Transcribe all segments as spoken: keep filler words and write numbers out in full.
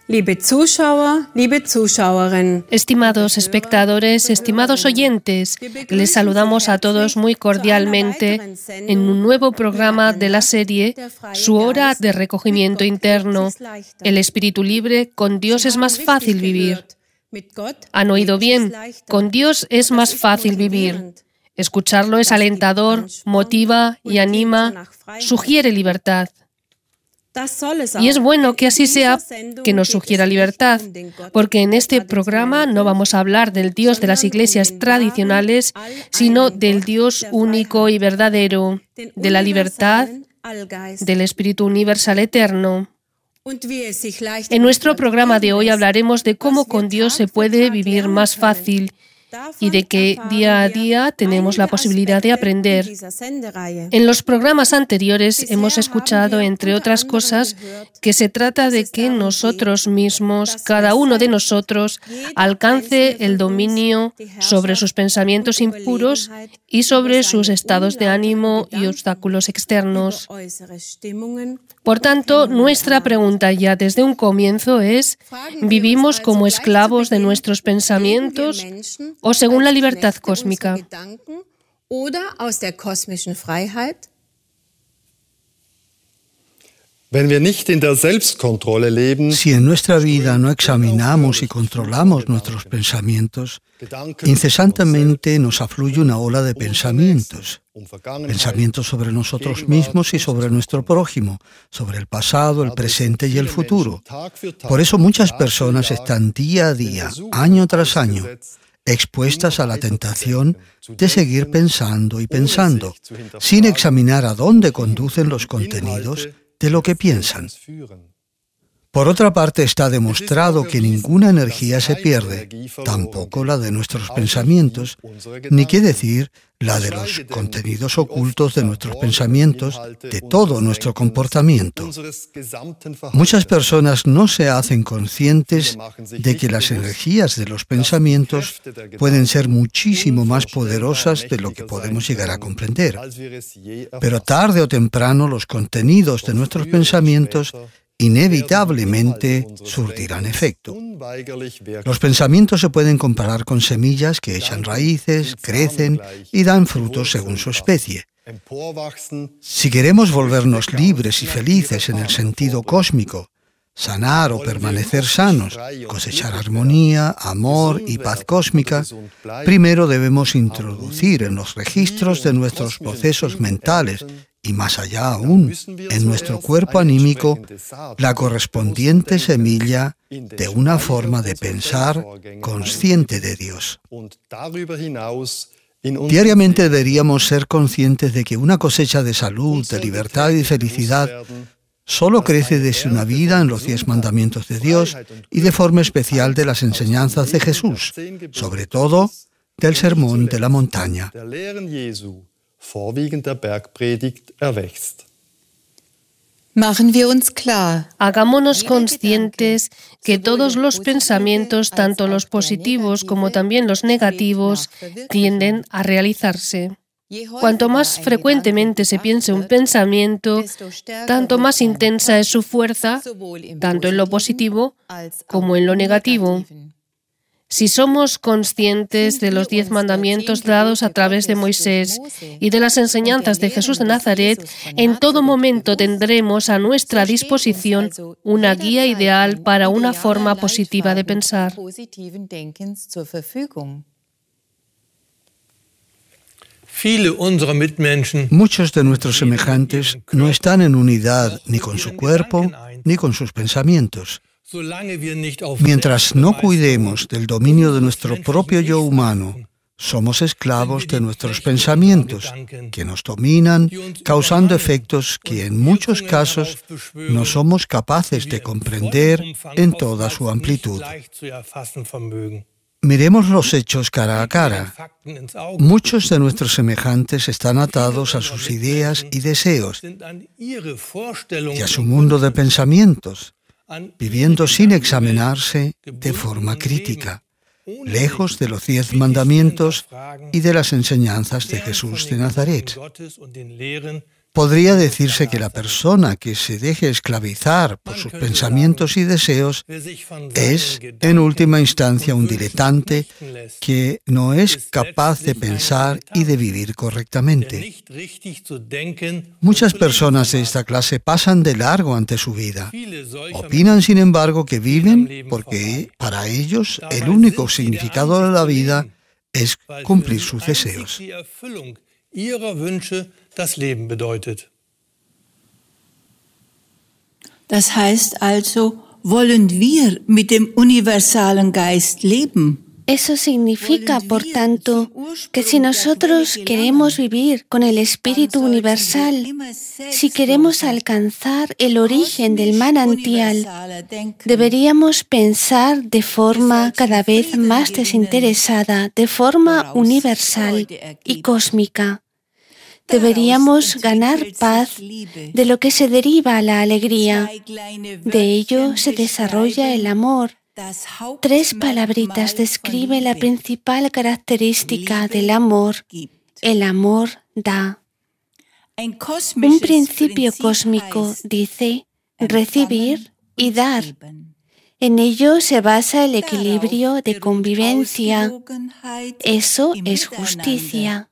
Liebe Zuschauer, liebe Zuschauerinnen. Estimados espectadores, estimados oyentes, les saludamos a todos muy cordialmente en un nuevo programa de la serie Su hora de recogimiento interno, el espíritu libre, con Dios es más fácil vivir. Han oído bien, con Dios es más fácil vivir. Escucharlo es alentador, motiva y anima, sugiere libertad. Y es bueno que así sea, que nos sugiera libertad, porque en este programa no vamos a hablar del Dios de las iglesias tradicionales, sino del Dios único y verdadero, de la libertad, del Espíritu Universal Eterno. En nuestro programa de hoy hablaremos de cómo con Dios se puede vivir más fácil y de que día a día tenemos la posibilidad de aprender. En los programas anteriores hemos escuchado, entre otras cosas, que se trata de que nosotros mismos, cada uno de nosotros, alcance el dominio sobre sus pensamientos impuros y sobre sus estados de ánimo y obstáculos externos. Por tanto, nuestra pregunta ya desde un comienzo es: ¿vivimos como esclavos de nuestros pensamientos o según la libertad cósmica? Si en nuestra vida no examinamos y controlamos nuestros pensamientos, incesantemente nos afluye una ola de pensamientos. Pensamientos sobre nosotros mismos y sobre nuestro prójimo, sobre el pasado, el presente y el futuro. Por eso muchas personas están día a día, año tras año, expuestas a la tentación de seguir pensando y pensando, sin examinar a dónde conducen los contenidos de lo que piensan. Por otra parte, está demostrado que ninguna energía se pierde, tampoco la de nuestros pensamientos, ni qué decir la de los contenidos ocultos de nuestros pensamientos, de todo nuestro comportamiento. Muchas personas no se hacen conscientes de que las energías de los pensamientos pueden ser muchísimo más poderosas de lo que podemos llegar a comprender. Pero tarde o temprano los contenidos de nuestros pensamientos inevitablemente surtirán efecto. Los pensamientos se pueden comparar con semillas que echan raíces, crecen y dan frutos según su especie. Si queremos volvernos libres y felices en el sentido cósmico, sanar o permanecer sanos, cosechar armonía, amor y paz cósmica, primero debemos introducir en los registros de nuestros procesos mentales y más allá aún, en nuestro cuerpo anímico, la correspondiente semilla de una forma de pensar consciente de Dios. Diariamente deberíamos ser conscientes de que una cosecha de salud, de libertad y de felicidad solo crece desde una vida en los diez mandamientos de Dios y de forma especial de las enseñanzas de Jesús, sobre todo del Sermón de la Montaña. Hagámonos conscientes que todos los pensamientos, tanto los positivos como también los negativos, tienden a realizarse. Cuanto más frecuentemente se piense un pensamiento, tanto más intensa es su fuerza, tanto en lo positivo como en lo negativo. Si somos conscientes de los diez mandamientos dados a través de Moisés y de las enseñanzas de Jesús de Nazaret, en todo momento tendremos a nuestra disposición una guía ideal para una forma positiva de pensar. Muchos de nuestros semejantes no están en unidad ni con su cuerpo ni con sus pensamientos. Mientras no cuidemos del dominio de nuestro propio yo humano, somos esclavos de nuestros pensamientos, que nos dominan, causando efectos que en muchos casos no somos capaces de comprender en toda su amplitud. Miremos los hechos cara a cara. Muchos de nuestros semejantes están atados a sus ideas y deseos y a su mundo de pensamientos, viviendo sin examinarse de forma crítica, lejos de los diez mandamientos y de las enseñanzas de Jesús de Nazaret. Podría decirse que la persona que se deje esclavizar por sus pensamientos y deseos es, en última instancia, un diletante que no es capaz de pensar y de vivir correctamente. Muchas personas de esta clase pasan de largo ante su vida. Opinan, sin embargo, que viven porque para ellos el único significado de la vida es cumplir sus deseos. Das Leben bedeutet. Das heißt also, wollen wir mit dem universalen Geist leben? Eso significa, por tanto, que si nosotros queremos vivir con el Espíritu Universal, si queremos alcanzar el origen del manantial, deberíamos pensar de forma cada vez más desinteresada, de forma universal y cósmica. Deberíamos ganar paz, de lo que se deriva la alegría. De ello se desarrolla el amor. Tres palabritas describen la principal característica del amor. El amor da. Un principio cósmico dice recibir y dar. En ello se basa el equilibrio de convivencia. Eso es justicia.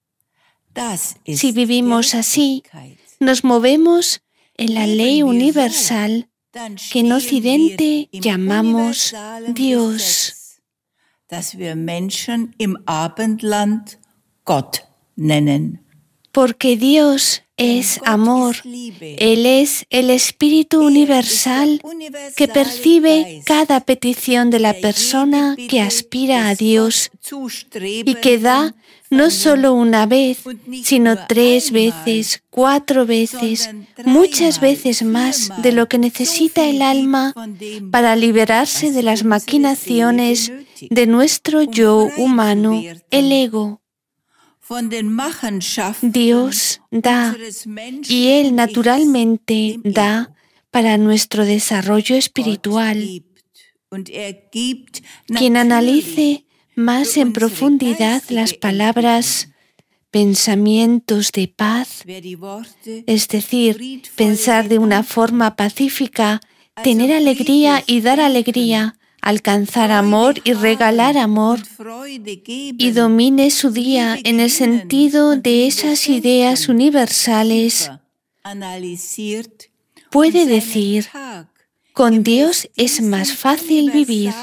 Si vivimos así, nos movemos en la ley universal que en Occidente llamamos Dios. Porque Dios es amor. Él es el Espíritu Universal que percibe cada petición de la persona que aspira a Dios y que da no solo una vez, sino tres veces, cuatro veces, muchas veces más de lo que necesita el alma para liberarse de las maquinaciones de nuestro yo humano, el ego. Dios da, y Él naturalmente da para nuestro desarrollo espiritual. Quien analice más en profundidad las palabras pensamientos de paz, es decir, pensar de una forma pacífica, tener alegría y dar alegría, alcanzar amor y regalar amor, y domine su día en el sentido de esas ideas universales, puede decir, con Dios es más fácil vivir.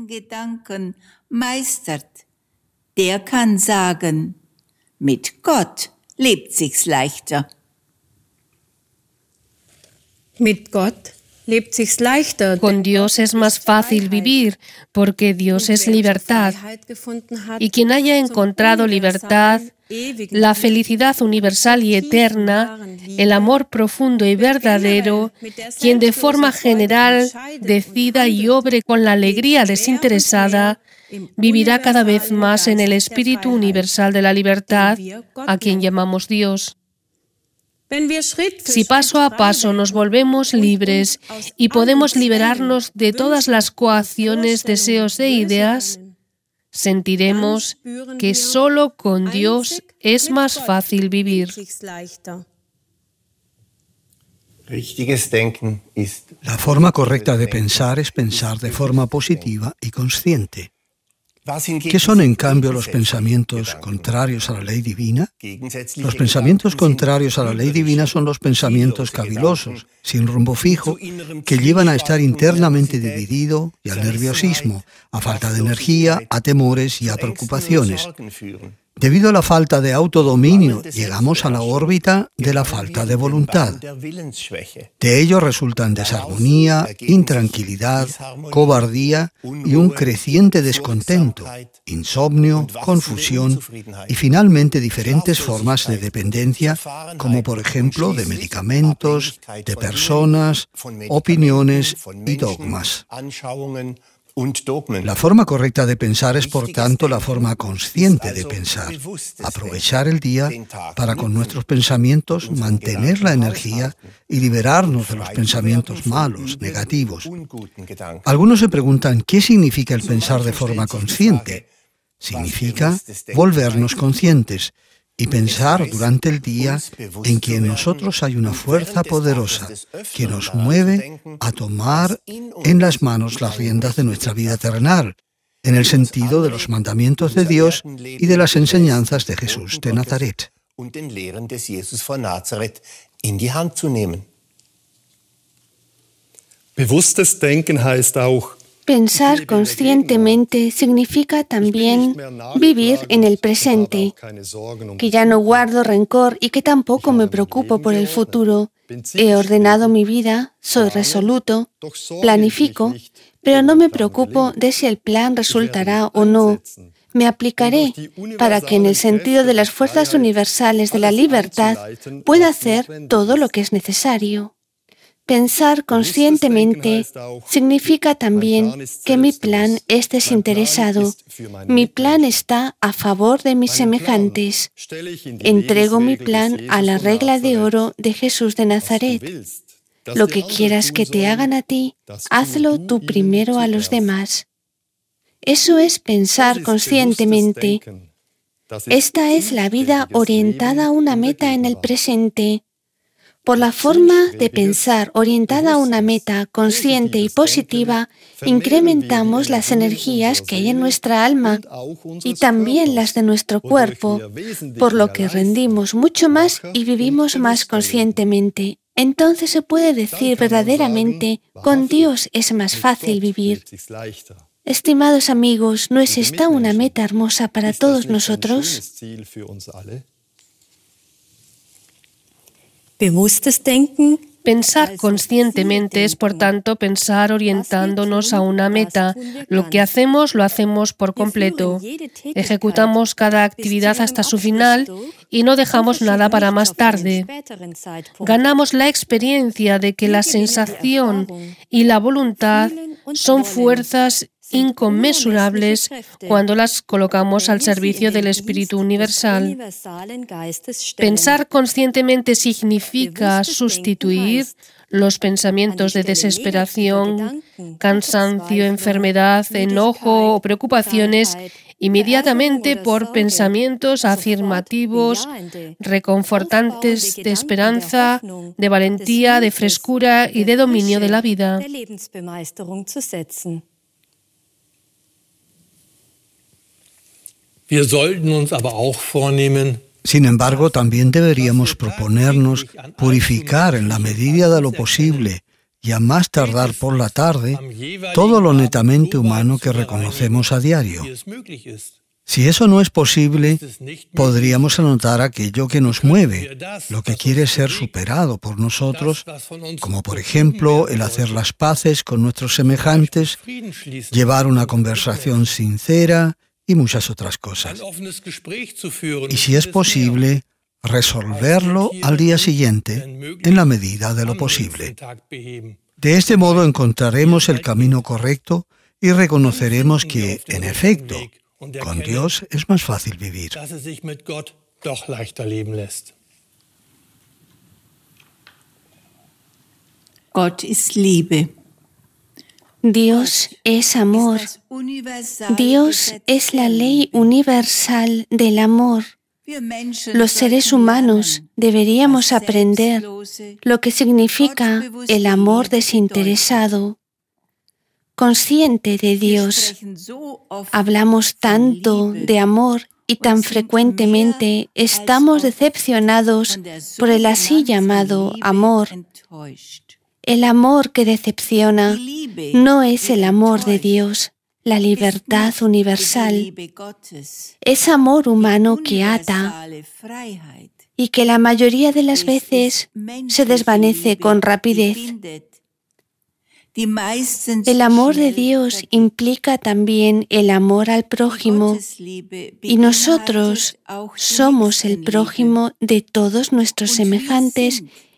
Meistert, der kann sagen, mit Gott lebt sich's leichter. Mit Gott lebt sich's leichter. Con Dios es más fácil vivir, porque Dios es libertad. Y quien haya encontrado libertad, la felicidad universal y eterna, el amor profundo y verdadero, quien de forma general decida y obre con la alegría desinteresada, vivirá cada vez más en el espíritu universal de la libertad, a quien llamamos Dios. Si paso a paso nos volvemos libres y podemos liberarnos de todas las coacciones, deseos e ideas, sentiremos que solo con Dios es más fácil vivir. La forma correcta de pensar es pensar de forma positiva y consciente. ¿Qué son, en cambio, los pensamientos contrarios a la ley divina? Los pensamientos contrarios a la ley divina son los pensamientos cavilosos, sin rumbo fijo, que llevan a estar internamente dividido y al nerviosismo, a falta de energía, a temores y a preocupaciones. Debido a la falta de autodominio, llegamos a la órbita de la falta de voluntad. De ello resultan desarmonía, intranquilidad, cobardía y un creciente descontento, insomnio, confusión y finalmente diferentes formas de dependencia, como por ejemplo de medicamentos, de personas, opiniones y dogmas. La forma correcta de pensar es, por tanto, la forma consciente de pensar. Aprovechar el día para, con nuestros pensamientos, mantener la energía y liberarnos de los pensamientos malos, negativos. Algunos se preguntan, ¿qué significa el pensar de forma consciente? Significa volvernos conscientes, y pensar durante el día en que en nosotros hay una fuerza poderosa que nos mueve a tomar en las manos las riendas de nuestra vida terrenal, en el sentido de los mandamientos de Dios y de las enseñanzas de Jesús de Nazaret. Bewusstes Denken heißt auch, Pensar conscientemente significa también vivir en el presente, que ya no guardo rencor y que tampoco me preocupo por el futuro. He ordenado mi vida, soy resoluto, planifico, pero no me preocupo de si el plan resultará o no. Me aplicaré para que en el sentido de las fuerzas universales de la libertad pueda hacer todo lo que es necesario. Pensar conscientemente significa también que mi plan es desinteresado. Mi plan está a favor de mis semejantes. Entrego mi plan a la regla de oro de Jesús de Nazaret. Lo que quieras que te hagan a ti, hazlo tú primero a los demás. Eso es pensar conscientemente. Esta es la vida orientada a una meta en el presente. Por la forma de pensar orientada a una meta consciente y positiva, incrementamos las energías que hay en nuestra alma y también las de nuestro cuerpo, por lo que rendimos mucho más y vivimos más conscientemente. Entonces se puede decir verdaderamente, con Dios es más fácil vivir. Estimados amigos, ¿no es esta una meta hermosa para todos nosotros? Pensar conscientemente es, por tanto, pensar orientándonos a una meta. Lo que hacemos, lo hacemos por completo. Ejecutamos cada actividad hasta su final y no dejamos nada para más tarde. Ganamos la experiencia de que la sensación y la voluntad son fuerzas inconmensurables cuando las colocamos al servicio del Espíritu Universal. Pensar conscientemente significa sustituir los pensamientos de desesperación, cansancio, enfermedad, enojo o preocupaciones inmediatamente por pensamientos afirmativos, reconfortantes de esperanza, de valentía, de frescura y de dominio de la vida. Wir sollten uns aber auch vornehmen, Sin embargo, también deberíamos proponernos purificar en la medida de lo posible y a más tardar por la tarde todo lo netamente humano que reconocemos a diario. Si eso no es posible, podríamos anotar aquello que nos mueve, lo que quiere ser superado por nosotros, como por ejemplo el hacer las paces con nuestros semejantes, llevar una conversación sincera, y muchas otras cosas. Y si es posible, resolverlo al día siguiente en la medida de lo posible. De este modo encontraremos el camino correcto y reconoceremos que, en efecto, con Dios es más fácil vivir. Gott ist Liebe. Dios es amor. Dios es la ley universal del amor. Los seres humanos deberíamos aprender lo que significa el amor desinteresado, consciente de Dios. Hablamos tanto de amor y tan frecuentemente estamos decepcionados por el así llamado amor. El amor que decepciona no es el amor de Dios, la libertad universal. Es amor humano que ata y que la mayoría de las veces se desvanece con rapidez. El amor de Dios implica también el amor al prójimo y nosotros somos el prójimo de todos nuestros semejantes